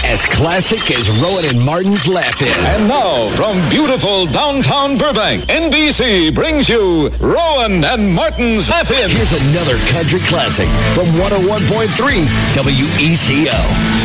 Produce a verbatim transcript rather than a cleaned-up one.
as classic as Rowan and Martin's Laugh-In. And now, from beautiful downtown Burbank, N B C brings you Rowan and Martin's Laugh-In. Here's another country classic from one oh one point three W E C O.